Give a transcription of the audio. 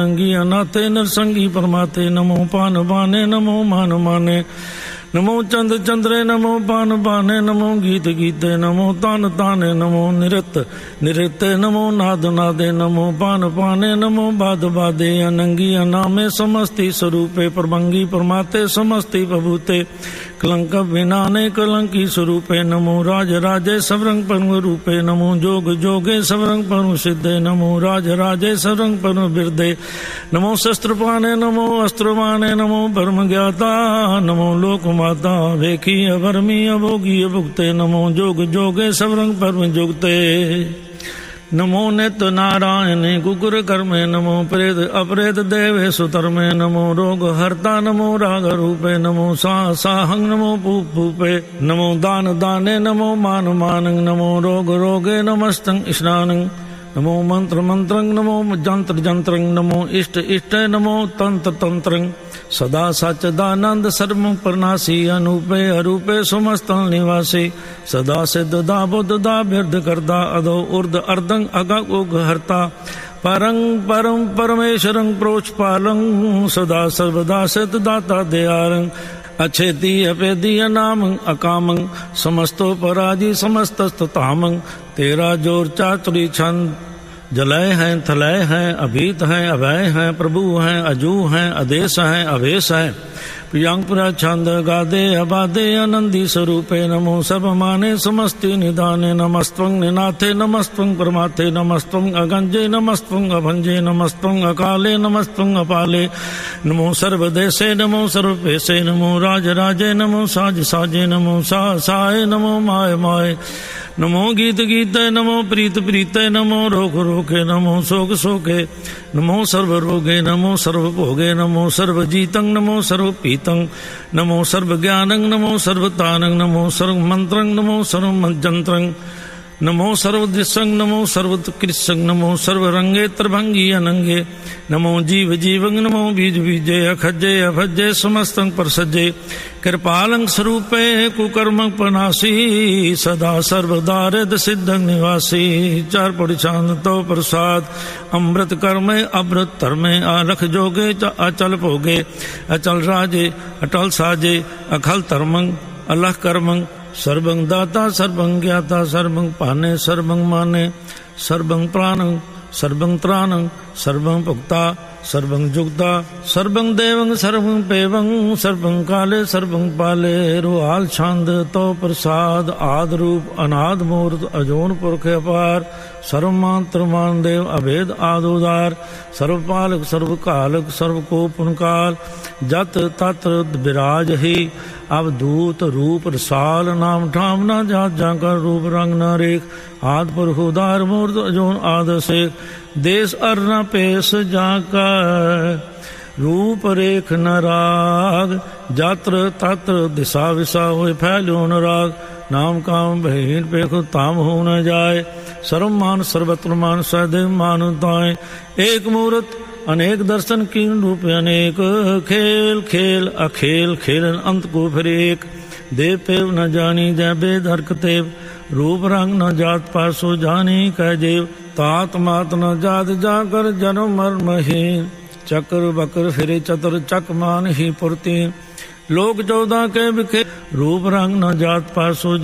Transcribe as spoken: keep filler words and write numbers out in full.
अंगी अनाथे नरसंगी परमाते नमो पान बाने नमो मान माने नमो चंद चंद्रे नमो पान बाने नमो गीत गीते नमो तान ताने नमो निरत निरते नमो नाद नादे नमो पान पाने नमो बाद बादे अनंगी अनामे समस्ति स्वरूपे प्रभंगी परमाते समस्ति बभूते कलंक विनाने कलंकी स्वरूपे नमो राज राजे सबरंग परम रूपे नमो जोग जोगे सबरंग परम सिद्धे नमो राज राजे सबरंग परम बिरदे नमो शस्त्र पाने नमो अस्त्र माने नमो परम ज्ञाता नमो लोक माता वेखी अभरमी अभोगी अभुक्ते नमो जोग जोगे सबरंग परम जुगते नमो नित नारायण कुकुर कर्मे नमो प्रेत अप्रेत देवे सुतर्मे नमो रोग हर्ता नमो राग रूपे नमो सा साहंग नमो पूप पूपे नमो दान दाने नमो मान मानंग नमो रोग रोगे नमस्तंग स्नानंग नमो मंत्र मंत्रंग नमो जंत्र जंत्रंग नमो इष्ट इष्ट नमो तंत्र तंत्रंग सदा सच्चिदानंद सर्व प्रनाशी अनूपे अरूपे समस्त निवासी सदा सिद्ध दा बुद्ध दा बिरध करदा अधो उर्ध अर्धंग अगग उग हरता परंग परम परमेश्वरंग प्रोच पालंग सदा सर्वदा सिद्ध दाता दयारंग अच्छेती अपेदी अनामंग अकामंग समस्तो पराजी समस्तस्त तामंग तेरा जोर चातुरी छंद जलय हैं थलय हैं अभीत हैं अभय हैं प्रभु हैं अजू हैं आदेश हैं अवेश हैं प्रियंग पुरा छंद गादे अबादे आनंदी स्वरूपे नमो सब माने समस्ति निदाने नमस्त्वं निनाथे नमस्त्वं परमाथे नमस्त्वं अगंजे नमस्त्वं अभंजे नमस्त्वं अकाले नमस्त्वं अपाले नमो सर्वदेशे नमो सर्वपेशे नमो राज राजे नमो साज साजे नमो सा साय नमो माय माय नमो गीत गीते नमो प्रीत प्रीते नमो रोग रोगे नमो शोक शोके नमो सर्व रोगे नमो सर्व भोगे नमो सर्व जीतं नमो सर्व पीतं नमो सर्व ज्ञानं नमो सर्वतानं नमो सर्व मंत्रं नमो सर्व मंत्रं नमो सर्वदृशं नमो सर्वकृशं नमो सर्वरंगे त्रिभंगी अनंगे नमो जीव जीवं नमो बीज बीजे अखजे अभजे समस्तं परसजे कृपालं स्वरूपे कुकर्म पनासी सदा सर्वदारिद सिद्धं निवासी चार परिचान तो प्रसाद अमृत कर्मे अमृत धर्मे आलख जोगे अचल भोगे अचल राजे अटल साजे अखल धर्मं अलख कर्मं सर्वं दाता सर्वं ज्ञाता सर्वं पाने सर्वं माने सर्वं प्राणं सर्वं त्राणं सर्वं भुक्ता सर्वं जुक्ता सर्वं देवं सर्वं पेवं सर्वं काले सर्वं पाले रुहाल छंद तो प्रसाद आद रूप अनाद मूर्त अजोन पुरख अपार सर्वमात्र मान देव अभेद आदोदार सर्वपालक सर्वकालक सर्वकोपनकाल जत तत्र विराज ही अवधूत रूप रसाल नाम ठाम न जात जाकर रूप रंग न रेख आद पर हुदार मूर्त अजोन आद शेख देश अर न पेश जाकर रूप रेख न राग जात्र तत्र दिशा विशा होए फैलो न राग नाम काम बहीन पेख ताम हो न जाए सर्वमान सर्वत्र मान सदैव मानुताएं एक मूर्त अनेक दर्शन कीन रूप अनेक खेल खेल अखेल खेलन अंत को फिर एक देव पेव न जानी जय बेद हरकतेव रूप रंग न जात पासो जानी कह जेव तात मात न जात जाकर जन्म मर्महीन चक्र बकर फिरे चतर चक मान ही पुरती लोक चौदह के बिखे रूप रंग न जात पासो